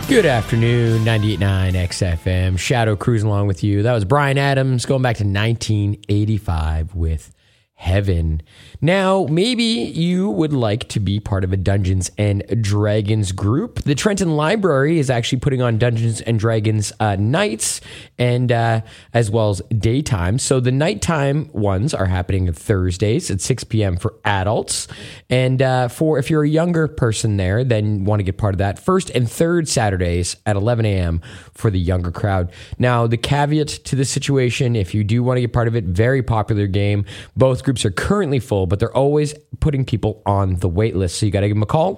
Good afternoon, 98.9 XFM. Shadow cruising along with you. That was Bryan Adams going back to 1985 with Heaven. Now, maybe you would like to be part of a Dungeons and Dragons group. The Trenton Library is actually putting on Dungeons and Dragons nights and as well as daytime. So the nighttime ones are happening Thursdays at 6 p.m. for adults. And for if you're a younger person there, then want to get part of that, first and third Saturdays at 11 a.m. for the younger crowd. Now, the caveat to this situation, if you do want to get part of it, very popular game. Both groups are currently full, but they're always putting people on the wait list. So you got to give them a call,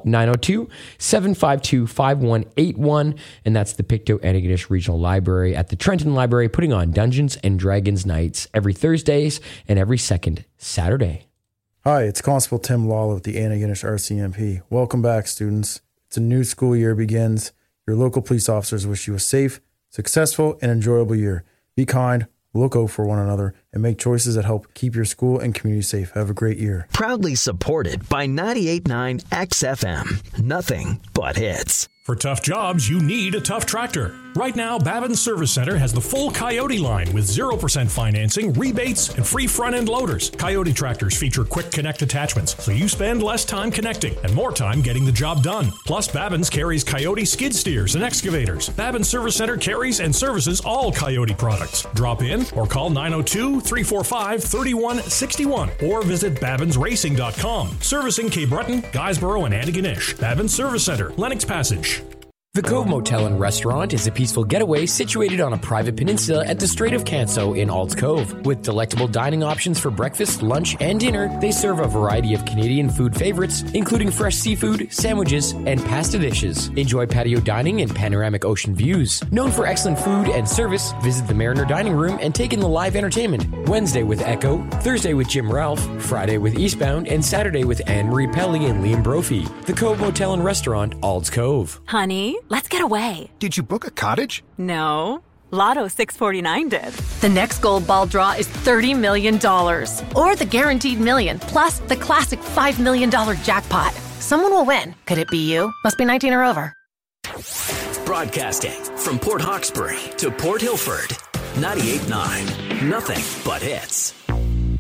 902-752-5181. And that's the Pictou Antigonish Regional Library at the Trenton Library, putting on Dungeons and Dragons nights every Thursdays and every second Saturday. Hi, it's Constable Tim Lawler with the Antigonish RCMP. Welcome back, students. It's a new school year begins. Your local police officers wish you a safe, successful, and enjoyable year. Be kind, look out for one another, and make choices that help keep your school and community safe. Have a great year. Proudly supported by 98.9 XFM. Nothing but hits. For tough jobs, you need a tough tractor. Right now, Babin Service Center has the full Coyote line with 0% financing, rebates, and free front-end loaders. Coyote tractors feature quick connect attachments, so you spend less time connecting and more time getting the job done. Plus, Babin's carries Coyote skid steers and excavators. Babin Service Center carries and services all Coyote products. Drop in or call 902-345-3161 or visit babinsracing.com. Servicing Cape Breton, Guysborough, and Antigonish. Babin Service Center, Lennox Passage. The Cove Motel and Restaurant is a peaceful getaway situated on a private peninsula at the Strait of Canso in Ald's Cove. With delectable dining options for breakfast, lunch, and dinner, they serve a variety of Canadian food favorites, including fresh seafood, sandwiches, and pasta dishes. Enjoy patio dining and panoramic ocean views. Known for excellent food and service, visit the Mariner Dining Room and take in the live entertainment. Wednesday with Echo, Thursday with Jim Ralph, Friday with Eastbound, and Saturday with Anne-Marie Pelly and Liam Brophy. The Cove Motel and Restaurant, Ald's Cove. Honey, let's get away. Did you book a cottage? No. Lotto 649 did. The next gold ball draw is $30 million. Or the guaranteed million, plus the classic $5 million jackpot. Someone will win. Could it be you? Must be 19 or over. Broadcasting from Port Hawkesbury to Port Hilford. 98.9. Nothing but hits.